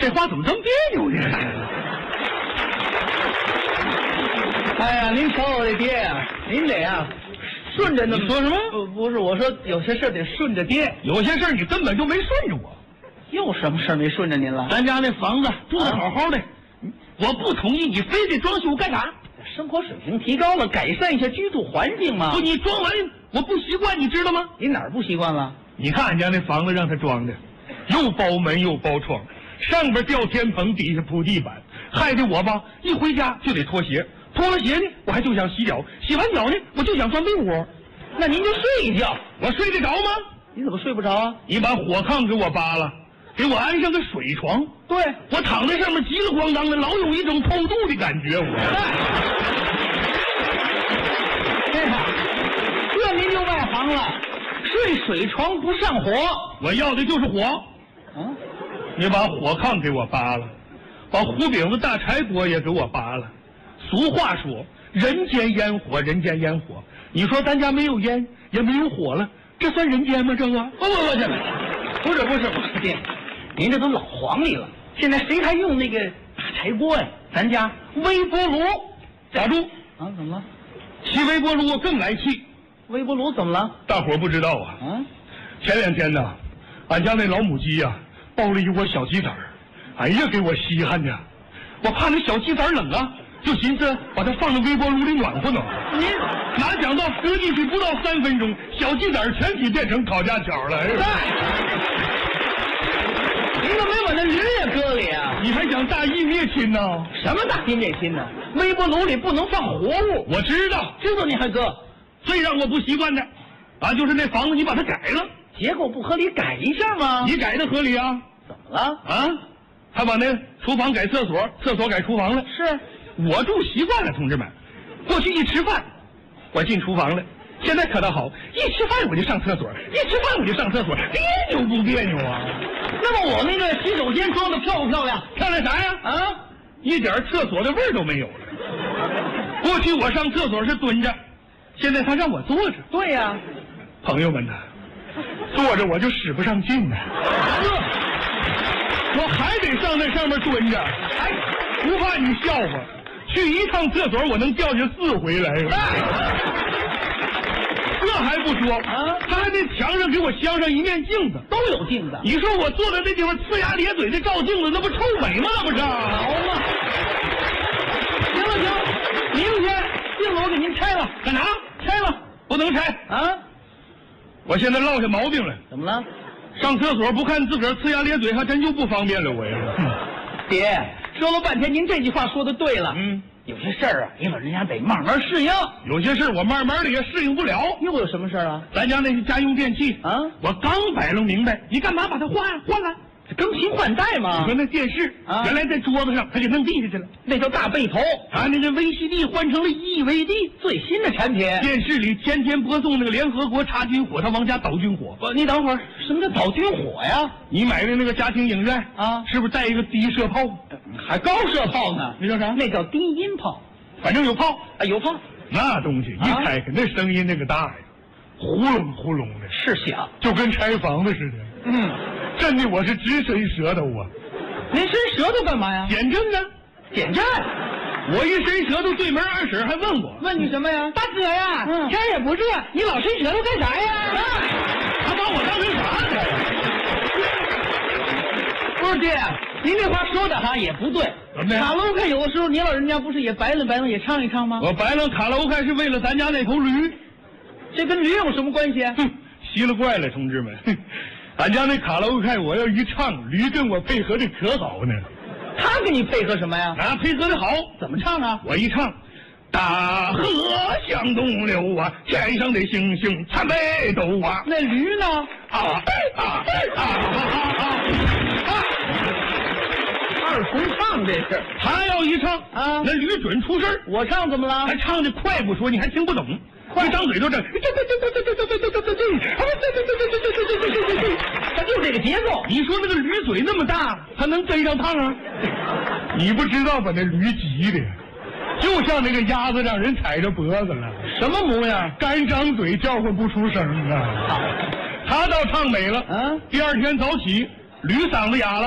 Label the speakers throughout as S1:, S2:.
S1: 这话怎么这么别扭呢？
S2: 哎呀，您瞧我这爹呀，您得呀，顺着那么。
S1: 你说什么？
S2: 不是，我说有些事得顺着爹，
S1: 有些事你根本就没顺着我。
S2: 又什么事没顺着您了？
S1: 咱家那房子住得好好的，我不同意，你非得装修干啥？
S2: 生活水平提高了，改善一下居住环境嘛。
S1: 不，你装完我不习惯，你知道吗？
S2: 您哪儿不习惯了？
S1: 你看俺家那房子让他装的，又包门又包窗，上边吊天棚，底下铺地板，害得我吧一回家就得脱鞋，脱了鞋呢我还就想洗脚，洗完脚呢我就想钻被窝。
S2: 那您就睡一觉，
S1: 我睡得着吗？
S2: 你怎么睡不着啊？
S1: 你把火炕给我扒了，给我安上个水床，
S2: 对，
S1: 我躺在上面急了咣当的，老有一种偷渡的感觉。
S2: 这您就外行了，睡水床不上火。
S1: 我要的就是火。
S2: 嗯，
S1: 你把火炕给我扒了，把糊饼子大柴锅也给我扒了。俗话说，人间烟火，人间烟火。你说咱家没有烟，也没有火了，这算人间吗？这个？
S2: 不是，爹，您这都老黄历了，现在谁还用那个大柴锅呀？咱家微波炉。
S1: 打住！
S2: 啊，怎么了？
S1: 骑微波炉我更来气。
S2: 微波炉怎么了？
S1: 大伙不知道啊。
S2: 啊，
S1: 前2天呢，俺家那老母鸡呀，抱了一窝小鸡崽儿，哎呀，给我稀罕的，我怕那小鸡崽冷啊，就寻思把它放到微波炉里暖和暖。
S2: 您
S1: 哪想到搁进去不到3分钟，小鸡崽全体变成烤架条了。
S2: 您怎么没把那驴也搁里啊？
S1: 你还想大义灭亲呢？
S2: 什么大义灭亲呢？微波炉里不能放活物。
S1: 我知道，
S2: 知道你还搁。
S1: 最让我不习惯的，啊，就是那房子你把它改了，
S2: 结构不合理，改一下吗？
S1: 你改的合理啊？
S2: 怎么了？
S1: 啊，他把那厨房改厕所，厕所改厨房了。
S2: 是，
S1: 我住习惯了，同志们。过去一吃饭，我进厨房了。现在可倒好，一吃饭我就上厕所，一吃饭我就上厕所，别扭不别扭啊？
S2: 那么我那个洗手间装的漂不漂亮？
S1: 漂亮啥呀？
S2: 啊，
S1: 一点厕所的味儿都没有了。过去我上厕所是蹲着，现在他让我坐着。
S2: 对呀，
S1: 朋友们呐，坐着我就使不上劲呢。我还得上那上面蹲着。哎，不怕你笑话，去一趟厕所我能掉下4回来。这还不说啊，他还在墙上给我镶上一面镜子，
S2: 都有镜子。
S1: 你说我坐在那地方呲牙咧嘴的照镜子，那不臭美吗？那不是？
S2: 好嘛，行，明天镜子我给您拆了。
S1: 干啥？
S2: 拆了？
S1: 不能拆
S2: 啊！
S1: 我现在落下毛病了。
S2: 怎么了？
S1: 上厕所不看自个儿呲牙咧嘴，还真就不方便了。我呀，
S2: 爹，说了半天，您这句话说的对了。有些事儿啊，你老人家得慢慢适应。
S1: 有些事我慢慢的也适应不了。
S2: 又有什么事儿啊？
S1: 咱家那些家用电器
S2: 啊，
S1: 我刚摆弄明白，你干嘛把它换了？
S2: 更新换代嘛。
S1: 你说那电视啊，原来在桌子上，他给弄地下去了，
S2: 那叫大背头。
S1: 啊，那个 VCD 换成了 EVD，
S2: 最新的产品。
S1: 电视里天天播送那个联合国查军火，他往家导军火。
S2: 你等会儿，什么叫导军火呀？
S1: 你买的那个家庭影院
S2: 啊，
S1: 是不是带一个低射炮？
S2: 还高射炮呢？
S1: 那叫啥？
S2: 那叫低音炮。
S1: 反正有炮
S2: 啊，有炮。
S1: 那东西一开开，那声音那个大呀，呼隆呼隆的，
S2: 是响，
S1: 就跟拆房子似的。震的我是直伸舌头啊！
S2: 您伸舌头干嘛呀？
S1: 减震呢？
S2: 减震。
S1: 我一伸舌头，对门二婶还问我，
S2: 问你什么呀？大哥呀，天也不热，你老伸舌头干啥呀？
S1: 他把我当成啥呢？
S2: 不是爹，您这话说的哈也不对。卡拉 OK 有的时候，您老人家不是也白了白了也唱一唱吗？
S1: 我白了卡拉 OK 是为了咱家那头驴，
S2: 这跟驴有什么关系啊？
S1: 奇了怪了，同志们，俺家那卡拉 OK 我要一唱，驴跟我配合的可好呢。
S2: 他跟你配合什么呀？
S1: 啊，配合的好。
S2: 怎么唱啊？
S1: 我一唱，大河向东流啊，天上的星星参北斗啊。
S2: 那驴呢？二重唱这是。
S1: 他要一唱
S2: 啊，
S1: 那驴准出事儿。
S2: 我唱怎么了？
S1: 还唱的快不说，你还听不懂。一张嘴就这，
S2: 他就这个节奏。
S1: 你说那个驴嘴那么大，他能跟上趟啊？你不知道把那驴急的，就像那个鸭子让人踩着脖子了，
S2: 什么模样？
S1: 干张嘴叫唤不出声啊！他倒唱美了。第二天早起，驴嗓子哑了，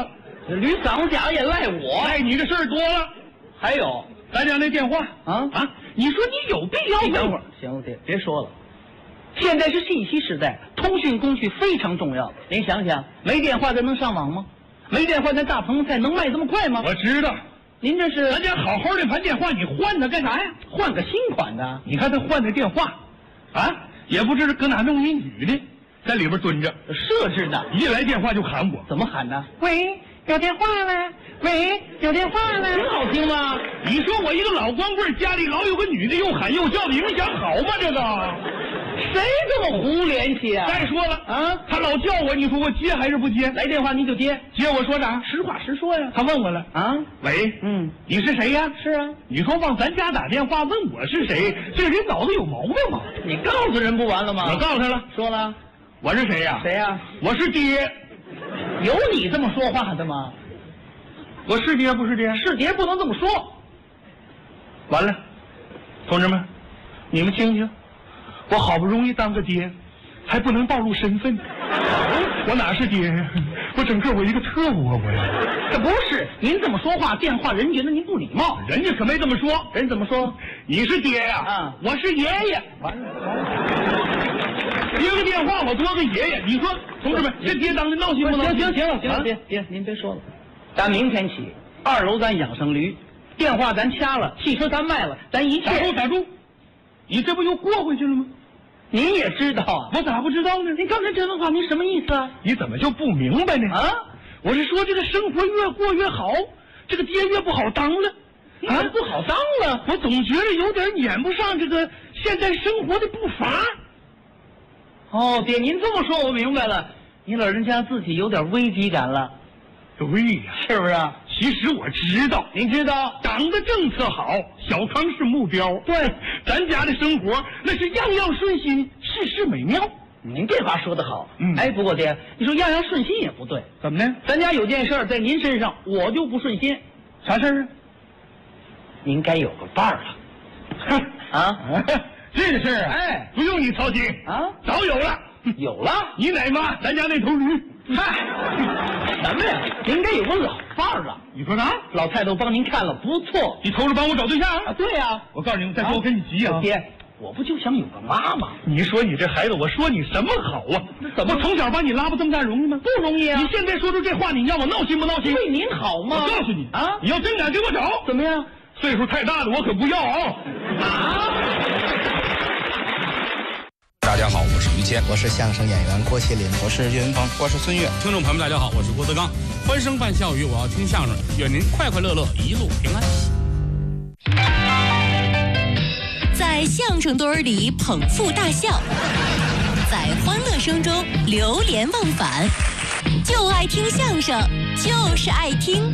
S2: 驴嗓子眼也赖我，
S1: 赖你的事儿多了。
S2: 还有
S1: 咱家那电话
S2: 啊，
S1: 你说你有必要？
S2: 你等会儿，行，别说了。现在是信息时代，通讯工具非常重要。您想想，没电话咱能上网吗？没电话咱大棚菜能卖这么快吗？
S1: 我知道，
S2: 您这是
S1: 咱家好好的盘电话，你换它干啥呀？
S2: 换个新款的。
S1: 你看他换的电话，也不知道搁哪弄一女的在里边蹲着，
S2: 设置的，
S1: 一来电话就喊我，
S2: 怎么喊的？
S3: 喂，有电话了。喂，有电话了。
S2: 挺好听吗？
S1: 你说我一个老光棍，家里老有个女的又喊又叫，影响好吗？这个
S2: 谁这么胡联系啊？
S1: 再说了他老叫我，你说我接还是不接？
S2: 来电话你就接，
S1: 接我说啥？
S2: 实话实说呀。
S1: 他问我了喂，你是谁呀？
S2: 是啊，
S1: 你说往咱家打电话问我是谁，这人脑子有毛病吗？
S2: 你告诉人不完了吗？
S1: 我告诉他了，
S2: 说了，
S1: 我是谁呀？
S2: 谁呀？
S1: 我是爹。
S2: 有你这么说话的吗？
S1: 我是爹不是爹？
S2: 是爹不能这么说。
S1: 完了，同志们，你们听听，我好不容易当个爹，还不能暴露身份，我哪是爹呀？我整个我一个特务啊！我
S2: 这不是您这么说话，电话人觉得您不礼貌。
S1: 人家可没这么说，
S2: 人怎么说？
S1: 你是爹呀？我是爷爷。
S2: 完了，
S1: 接个电话我多个爷爷，你说同志们，这爹当的闹心不闹心？
S2: 行了，别您别说了。咱明天起，2楼咱养生驴，电话咱掐了，汽车咱卖了，咱一切。
S1: 打住！你这不又过回去了吗？
S2: 您也知道啊？
S1: 我咋不知道呢？
S2: 您刚才这番话您什么意思啊？
S1: 你怎么就不明白呢？我是说这个生活越过越好，这个爹越不好当了。
S2: 不好当了？
S1: 我总觉得有点撵不上这个现在生活的步伐。
S2: 哦，爹，您这么说我明白了，您老人家自己有点危机感了。
S1: 对呀，
S2: 是不是啊？
S1: 其实我知道，
S2: 您知道，
S1: 党的政策好，小康是目标。
S2: 对，
S1: 咱家的生活那是样样顺心，事事美妙。
S2: 您这话说得好。不过爹，你说样样顺心也不对。
S1: 怎么呢？
S2: 咱家有件事在您身上，我就不顺心。
S1: 啥事儿啊？
S2: 您该有个伴儿了。
S1: 这个事儿不用你操心早有了。
S2: 有了？
S1: 你奶妈，咱家那头驴。
S2: 嗨，什么呀？您该有个老伴儿了。
S1: 你说啥？
S2: 老太太帮您看了，不错。
S1: 你偷着帮我找对象
S2: 啊？对呀。
S1: 我告诉你，再说我跟你急啊！
S2: 爹，我不就想有个妈妈？
S1: 你说你这孩子，我说你什么好啊？
S2: 怎么
S1: 我从小把你拉不这么大容易吗？
S2: 不容易啊！
S1: 你现在说出这话，你让我闹心不闹心？
S2: 为您好吗？
S1: 我告诉你你要真敢给我找，
S2: 怎么样？
S1: 岁数太大的我可不要
S4: 大家好，我是于谦，
S5: 我是相声演员郭麒麟，
S3: 我是岳云鹏，
S4: 我是孙越。
S6: 听众朋友们，大家好，我是郭德纲。欢声伴笑语，我要听相声，愿您快快乐乐，一路平安。
S7: 在相声堆里捧腹大笑，在欢乐声中流连忘返，就爱听相声，就是爱听。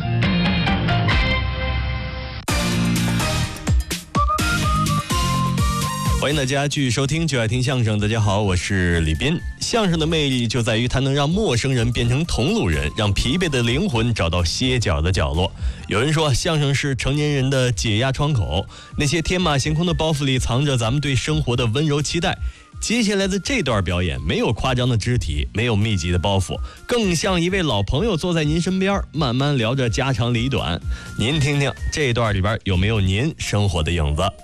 S8: 欢迎大家继续收听就爱听相声。大家好，我是李斌。相声的魅力就在于它能让陌生人变成同路人，让疲惫的灵魂找到歇脚的角落。有人说相声是成年人的解压窗口，那些天马行空的包袱里藏着咱们对生活的温柔期待。接下来的这段表演没有夸张的肢体，没有密集的包袱，更像一位老朋友坐在您身边，慢慢聊着家长里短。您听听这段里边有没有您生活的影子？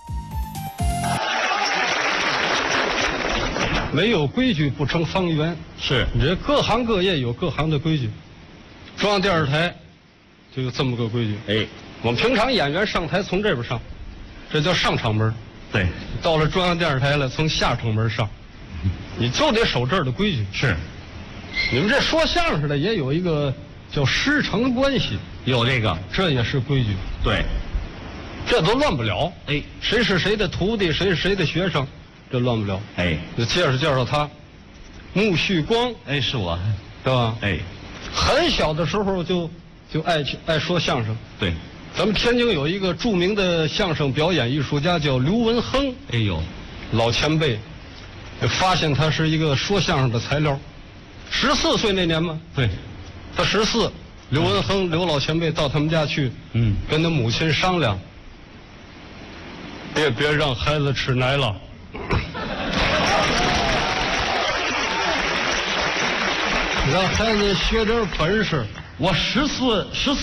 S9: 没有规矩不成方圆，
S8: 是
S9: 你这各行各业有各行的规矩，中央电视台就有这么个规矩。我们平常演员上台从这边上，这叫上场门。
S8: 对，
S9: 到了中央电视台了，从下场门上，你就得守这儿的规矩。
S8: 是，
S9: 你们这说相声的也有一个叫师承关系，
S8: 有这个，
S9: 这也是规矩。
S8: 对，
S9: 这都乱不了。谁是谁的徒弟，谁是谁的学生。这乱不了。就介绍他，穆旭光。
S8: 是我，
S9: 对吧？很小的时候就爱说相声。
S8: 对，
S9: 咱们天津有一个著名的相声表演艺术家叫刘文亨。老前辈，发现他是一个说相声的材料。14岁那年嘛，
S8: 对，
S9: 他14，刘文亨刘老前辈到他们家去，跟他母亲商量，别让孩子吃奶了。让孩子学点本事， 我14